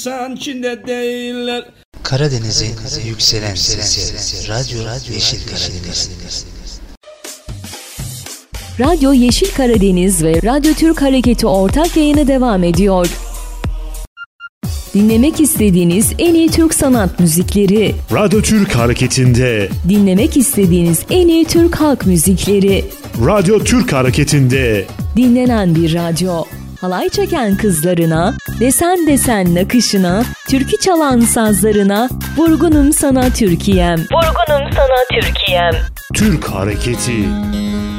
içinde değiller. Karadeniz'in yükselen sesi. Radyo Yeşil Karadeniz. Radyo Yeşil Karadeniz ve Radyo Türk Hareketi ortak yayını devam ediyor. Dinlemek istediğiniz en iyi Türk sanat müzikleri. Radyo Türk Hareketi'nde. Dinlemek istediğiniz en iyi Türk halk müzikleri. Radyo Türk Hareketi'nde. Dinlenen bir radyo. Halay çeken kızlarına, desen desen nakışına, türkü çalan sazlarına, vurgunum sana Türkiye'm. Vurgunum sana Türkiye'm. Türk Hareketi.